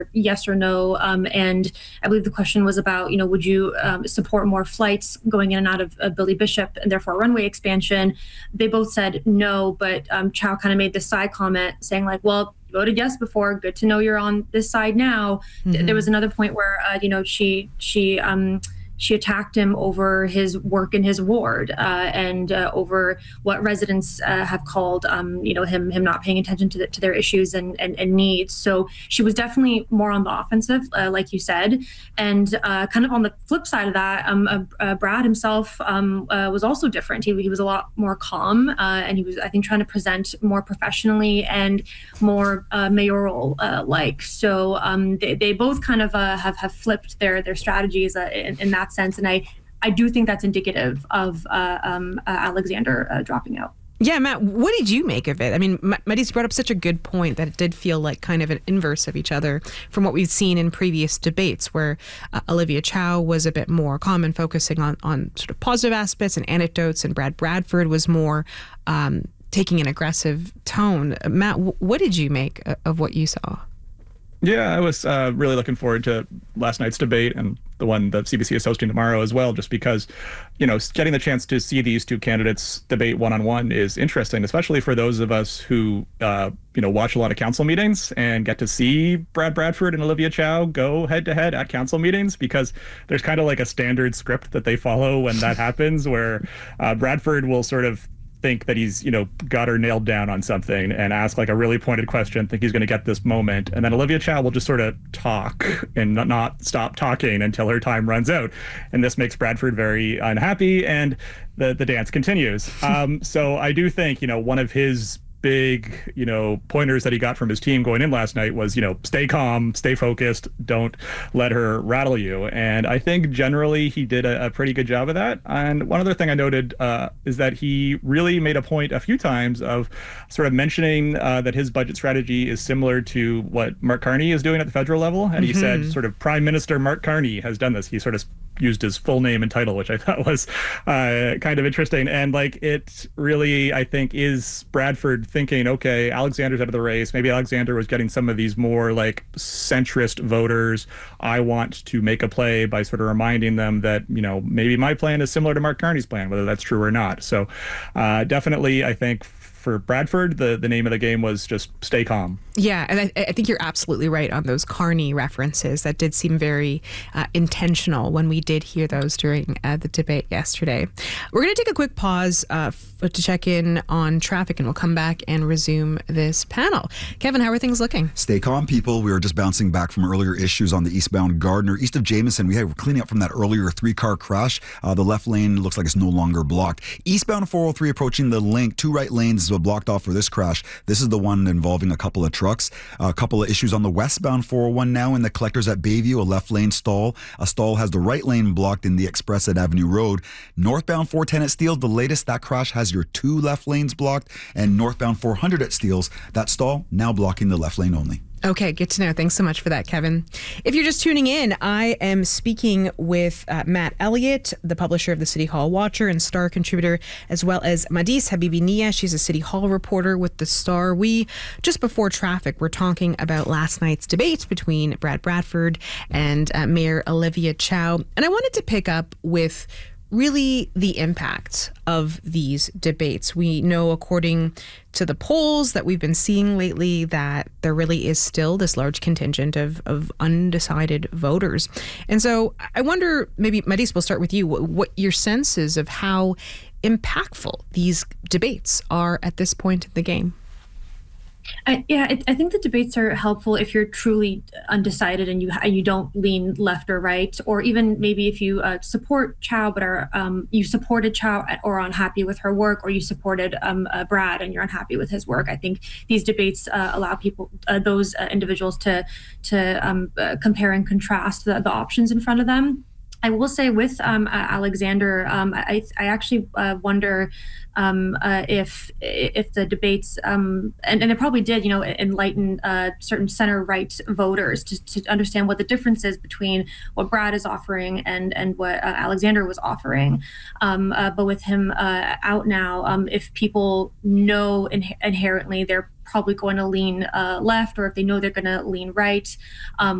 yes or no. And I believe the question was about, would you support more flights going in and out of Billy Bishop and therefore runway expansion? They both said no, but Chow kind of made this side comment saying like, well, you voted yes before. Good to know you're on this side now. There was another point where, she attacked him over his work in his ward and over what residents have called, him not paying attention to their issues and needs. So she was definitely more on the offensive, like you said. And kind of on the flip side of that, Brad himself was also different. He was a lot more calm, and he was, I think, trying to present more professionally and more mayoral like. So they both kind of have flipped their strategies in that sense, and I do think that's indicative of Alexander dropping out. Yeah, Matt, what did you make of it? I mean, Madis brought up such a good point that it did feel like kind of an inverse of each other from what we've seen in previous debates, where Olivia Chow was a bit more calm and focusing on sort of positive aspects and anecdotes, and Brad Bradford was more taking an aggressive tone. Matt, what did you make of what you saw? Yeah, I was really looking forward to last night's debate and the one that CBC is hosting tomorrow as well, just because, getting the chance to see these two candidates debate one-on-one is interesting, especially for those of us who, watch a lot of council meetings and get to see Brad Bradford and Olivia Chow go head-to-head at council meetings, because there's kind of like a standard script that they follow when that happens, where Bradford will sort of think that he's, got her nailed down on something and ask like a really pointed question, think he's going to get this moment. And then Olivia Chow will just sort of talk and not stop talking until her time runs out. And this makes Bradford very unhappy, and the dance continues. So I do think, one of his big, pointers that he got from his team going in last night was, stay calm, stay focused, don't let her rattle you. And I think generally he did a pretty good job of that. And one other thing I noted is that he really made a point a few times of sort of mentioning that his budget strategy is similar to what Mark Carney is doing at the federal level. And he said sort of Prime Minister Mark Carney has done this. He sort of used his full name and title, which I thought was kind of interesting. And like, it really, I think, is Bradford thinking, okay, Alexander's out of the race. Maybe Alexander was getting some of these more like centrist voters. I want to make a play by sort of reminding them that, maybe my plan is similar to Mark Carney's plan, whether that's true or not. So definitely, I think for Bradford, the name of the game was just stay calm. Yeah, and I think you're absolutely right on those Carney references. That did seem very intentional when we did hear those during the debate yesterday. We're going to take a quick pause to check in on traffic, and we'll come back and resume this panel. Kevin, how are things looking? Stay calm, people. We were just bouncing back from earlier issues on the eastbound Gardner. East of Jameson, we're cleaning up from that earlier 3-car crash. The left lane looks like it's no longer blocked. Eastbound 403 approaching the link, 2 right lanes blocked off for this crash. This is the one involving a couple of trucks. A couple of issues on the westbound 401 now in the collectors at Bayview, a left lane stall. A stall has the right lane blocked in the Express at Avenue Road. Northbound 410 at Steeles, the latest, that crash has your 2 left lanes blocked. And northbound 400 at Steeles, that stall now blocking the left lane only. Okay, good to know. Thanks so much for that, Kevin. If you're just tuning in, I am speaking with Matt Elliott, the publisher of the City Hall Watcher and Star contributor, as well as Madis Habibi-Nia. She's a City Hall reporter with the Star. Just before traffic, we're talking about last night's debate between Brad Bradford and Mayor Olivia Chow. And I wanted to pick up with really the impact of these debates. We know, according to the polls that we've been seeing lately, that there really is still this large contingent of undecided voters. And so I wonder, maybe Madis, we'll start with you, what your sense is of how impactful these debates are at this point in the game. I think the debates are helpful if you're truly undecided and you don't lean left or right, or even maybe if you support Chow but are you supported Chow or are unhappy with her work, or you supported Brad and you're unhappy with his work. I think these debates allow people, those individuals, to compare and contrast the options in front of them. I will say with Alexander, I actually wonder if the debates and it probably did, enlighten certain center right voters to understand what the difference is between what Brad is offering and what Alexander was offering. But with him out now, if people know inherently they're probably going to lean left, or if they know they're going to lean right,